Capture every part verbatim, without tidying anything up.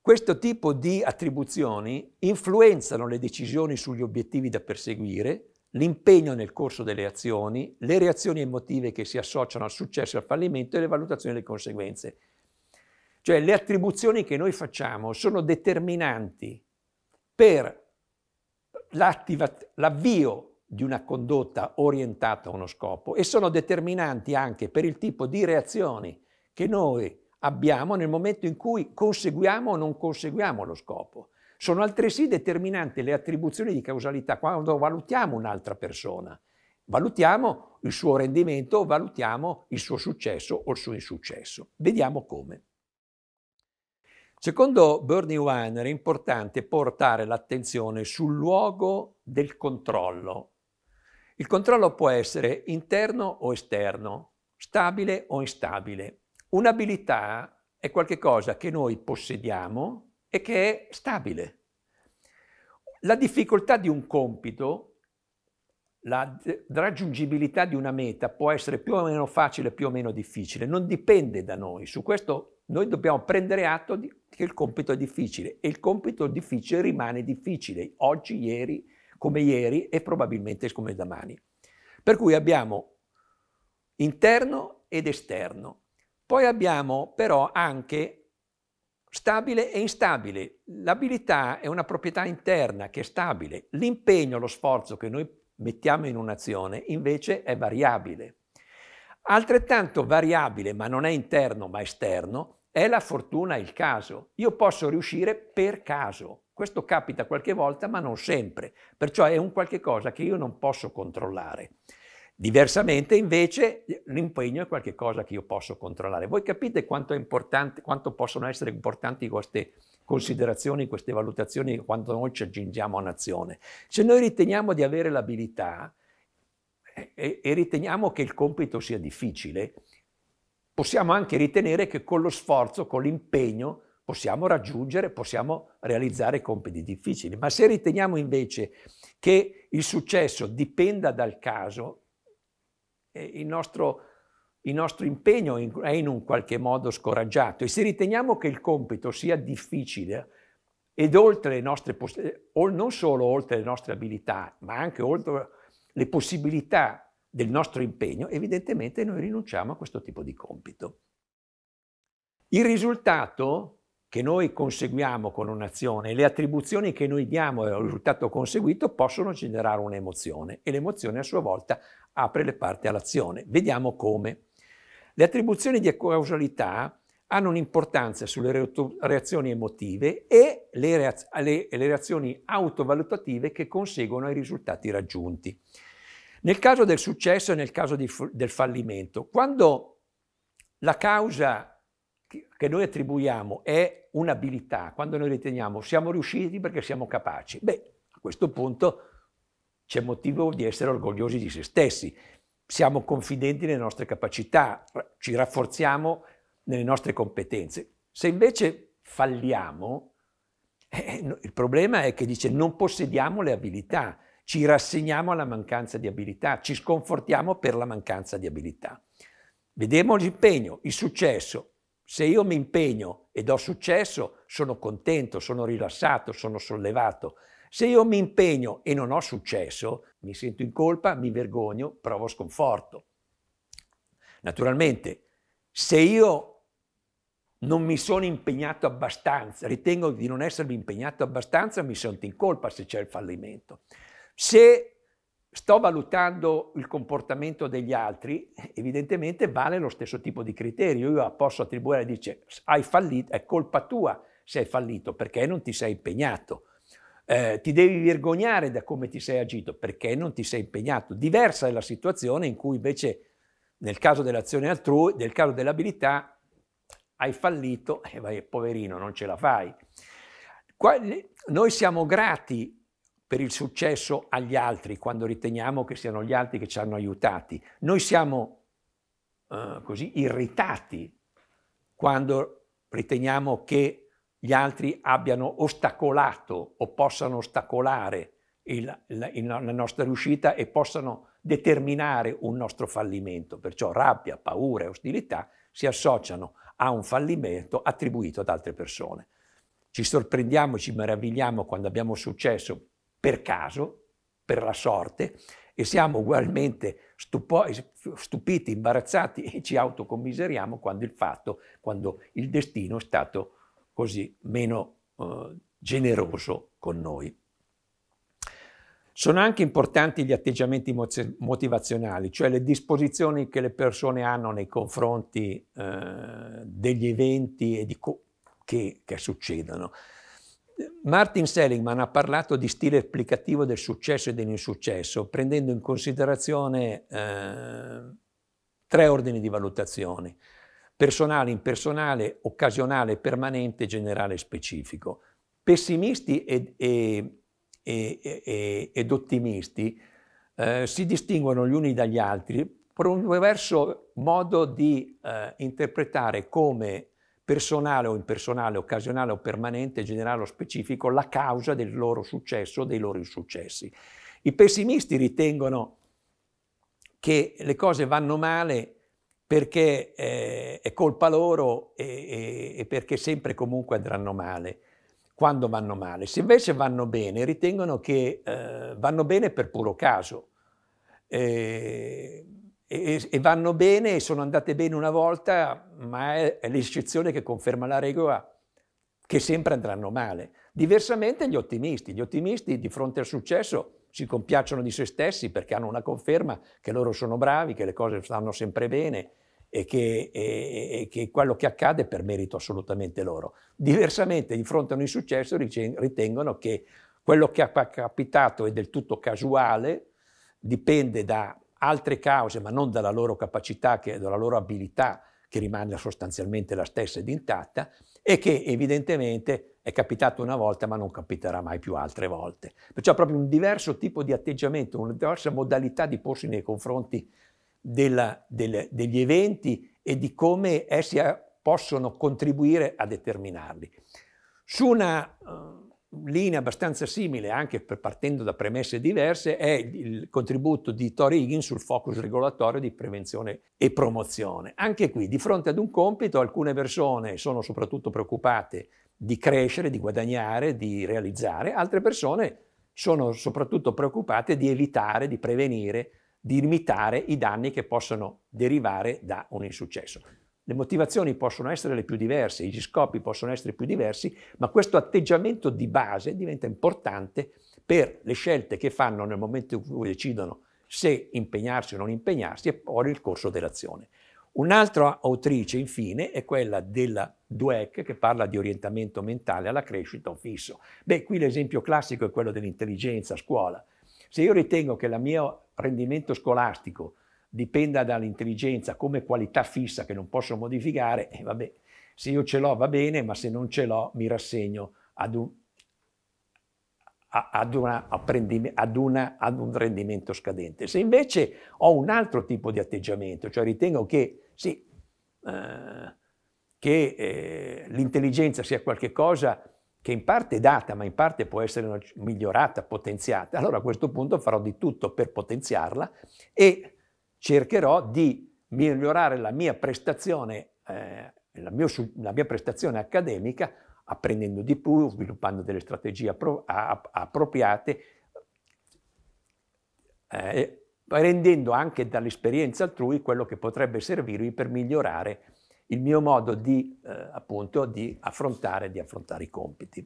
Questo tipo di attribuzioni influenzano le decisioni sugli obiettivi da perseguire, l'impegno nel corso delle azioni, le reazioni emotive che si associano al successo e al fallimento e le valutazioni delle conseguenze. Cioè le attribuzioni che noi facciamo sono determinanti per l'avvio di una condotta orientata a uno scopo e sono determinanti anche per il tipo di reazioni che noi abbiamo nel momento in cui conseguiamo o non conseguiamo lo scopo. Sono altresì determinanti le attribuzioni di causalità quando valutiamo un'altra persona. Valutiamo il suo rendimento, valutiamo il suo successo o il suo insuccesso. Vediamo come. Secondo Bernie Weiner è importante portare l'attenzione sul luogo del controllo. Il controllo può essere interno o esterno, stabile o instabile. Un'abilità è qualcosa che noi possediamo e che è stabile. La difficoltà di un compito, la raggiungibilità di una meta può essere più o meno facile, più o meno difficile, non dipende da noi. Su questo noi dobbiamo prendere atto di, che il compito è difficile e il compito difficile rimane difficile oggi, ieri, come ieri e probabilmente come domani. Per cui abbiamo interno ed esterno. Poi abbiamo però anche stabile e instabile. L'abilità è una proprietà interna che è stabile. L'impegno, lo sforzo che noi mettiamo in un'azione invece è variabile. Altrettanto variabile, ma non è interno ma esterno, è la fortuna e il caso. Io posso riuscire per caso. Questo capita qualche volta ma non sempre. Perciò è un qualche cosa che io non posso controllare. Diversamente invece l'impegno è qualcosa che io posso controllare. Voi capite quanto è importante, quanto possono essere importanti queste considerazioni, queste valutazioni quando noi ci aggiungiamo a un'azione. Se noi riteniamo di avere l'abilità e, e riteniamo che il compito sia difficile, possiamo anche ritenere che con lo sforzo, con l'impegno, possiamo raggiungere, possiamo realizzare compiti difficili. Ma se riteniamo invece che il successo dipenda dal caso, Il nostro, il nostro impegno è in un qualche modo scoraggiato e se riteniamo che il compito sia difficile ed oltre le nostre o non solo oltre le nostre abilità, ma anche oltre le possibilità del nostro impegno, evidentemente noi rinunciamo a questo tipo di compito. Il risultato che noi conseguiamo con un'azione, le attribuzioni che noi diamo al risultato conseguito possono generare un'emozione e l'emozione a sua volta apre le porte all'azione. Vediamo come. Le attribuzioni di causalità hanno un'importanza sulle reazioni emotive e le, reaz- le, le reazioni autovalutative che conseguono ai risultati raggiunti. Nel caso del successo e nel caso di, del fallimento, quando la causa che noi attribuiamo è un'abilità, quando noi riteniamo siamo riusciti perché siamo capaci, beh, a questo punto c'è motivo di essere orgogliosi di se stessi, siamo confidenti nelle nostre capacità, ci rafforziamo nelle nostre competenze. Se invece falliamo, eh, il problema è che dice non possediamo le abilità, ci rassegniamo alla mancanza di abilità, ci sconfortiamo per la mancanza di abilità. Vediamo l'impegno, il successo. Se io mi impegno ed ho successo, sono contento, sono rilassato, sono sollevato. Se io mi impegno e non ho successo, mi sento in colpa, mi vergogno, provo sconforto. Naturalmente, se io non mi sono impegnato abbastanza, ritengo di non essermi impegnato abbastanza, mi sento in colpa se c'è il fallimento. Se sto valutando il comportamento degli altri, evidentemente vale lo stesso tipo di criterio. Io posso attribuire, dice, hai fallito, è colpa tua se hai fallito, perché non ti sei impegnato. Eh, ti devi vergognare da come ti sei agito, perché non ti sei impegnato. Diversa è la situazione in cui invece, nel caso dell'azione altrui, nel caso dell'abilità, hai fallito, e eh, vai, poverino, non ce la fai. Qua, noi siamo grati per il successo agli altri, quando riteniamo che siano gli altri che ci hanno aiutati. Noi siamo uh, così irritati quando riteniamo che gli altri abbiano ostacolato o possano ostacolare il, la, il, la nostra riuscita e possano determinare un nostro fallimento. Perciò rabbia, paura e ostilità si associano a un fallimento attribuito ad altre persone. ci sorprendiamo, ci meravigliamo quando abbiamo successo per caso, per la sorte, e siamo ugualmente stupo- stupiti, imbarazzati e ci autocommiseriamo quando il fatto, quando il destino è stato così meno eh, generoso con noi. Sono anche importanti gli atteggiamenti motivazionali, cioè le disposizioni che le persone hanno nei confronti eh, degli eventi e di co- che, che succedono. Martin Seligman ha parlato di stile applicativo del successo e dell'insuccesso, prendendo in considerazione eh, tre ordini di valutazioni: personale, impersonale, occasionale, permanente, generale e specifico. Pessimisti ed, e, e, e, ed ottimisti eh, si distinguono gli uni dagli altri per un diverso modo di eh, interpretare come personale o impersonale, occasionale o permanente, generale o specifico, la causa del loro successo o dei loro insuccessi. I pessimisti ritengono che le cose vanno male perché eh, è colpa loro e, e, e perché sempre comunque andranno male, quando vanno male. Se invece vanno bene, ritengono che eh, vanno bene per puro caso. Eh, E, e vanno bene, e sono andate bene una volta, ma è, è l'eccezione che conferma la regola che sempre andranno male. Diversamente gli ottimisti. Gli ottimisti di fronte al successo si compiacciono di se stessi perché hanno una conferma che loro sono bravi, che le cose stanno sempre bene e che, e, e che quello che accade è per merito assolutamente loro. Diversamente di fronte a un insuccesso ritengono che quello che è capitato è del tutto casuale, dipende da altre cause, ma non dalla loro capacità, che, dalla loro abilità, che rimane sostanzialmente la stessa ed intatta, e che evidentemente è capitato una volta, ma non capiterà mai più altre volte. Perciò proprio un diverso tipo di atteggiamento, una diversa modalità di porsi nei confronti della, del, degli eventi e di come essi possono contribuire a determinarli. Su una uh, linea abbastanza simile, anche per, partendo da premesse diverse, è il contributo di Tori Higgins sul focus regolatorio di prevenzione e promozione. Anche qui, di fronte ad un compito, alcune persone sono soprattutto preoccupate di crescere, di guadagnare, di realizzare, altre persone sono soprattutto preoccupate di evitare, di prevenire, di limitare i danni che possono derivare da un insuccesso. Le motivazioni possono essere le più diverse, gli scopi possono essere più diversi, ma questo atteggiamento di base diventa importante per le scelte che fanno nel momento in cui decidono se impegnarsi o non impegnarsi e poi il corso dell'azione. Un'altra autrice, infine, è quella della Dweck, che parla di orientamento mentale alla crescita o fisso. Beh, qui l'esempio classico è quello dell'intelligenza a scuola. Se io ritengo che il mio rendimento scolastico dipenda dall'intelligenza come qualità fissa che non posso modificare, e eh, vabbè, se io ce l'ho va bene, ma se non ce l'ho mi rassegno ad un, ad, una ad, una, ad un rendimento scadente. Se invece ho un altro tipo di atteggiamento, cioè ritengo che sì, eh, che eh, l'intelligenza sia qualcosa che in parte è data, ma in parte può essere migliorata, potenziata, allora a questo punto farò di tutto per potenziarla e cercherò di migliorare la mia prestazione, eh, la, mio, la mia prestazione accademica, apprendendo di più, sviluppando delle strategie appro appropriate, eh, rendendo anche dall'esperienza altrui quello che potrebbe servirmi per migliorare il mio modo di, eh, appunto, di affrontare, di affrontare i compiti.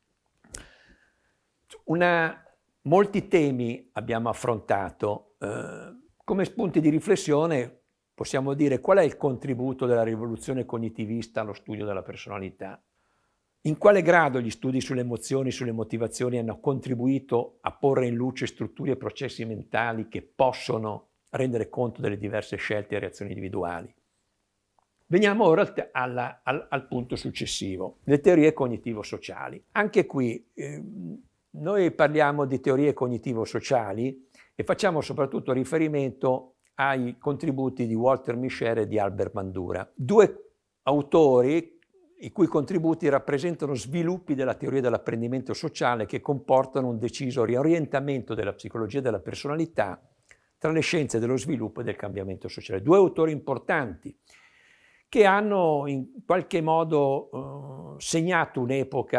Una, molti temi abbiamo affrontato. Eh, come spunti di riflessione possiamo dire qual è il contributo della rivoluzione cognitivista allo studio della personalità. In quale grado gli studi sulle emozioni, sulle motivazioni hanno contribuito a porre in luce strutture e processi mentali che possono rendere conto delle diverse scelte e reazioni individuali? Veniamo ora al, alla, al, al punto successivo, le teorie cognitivo-sociali. Anche qui eh, noi parliamo di teorie cognitivo-sociali e facciamo soprattutto riferimento ai contributi di Walter Mischel e di Albert Bandura, due autori i cui contributi rappresentano sviluppi della teoria dell'apprendimento sociale che comportano un deciso riorientamento della psicologia della personalità tra le scienze dello sviluppo e del cambiamento sociale. Due autori importanti che hanno in qualche modo eh, segnato un'epoca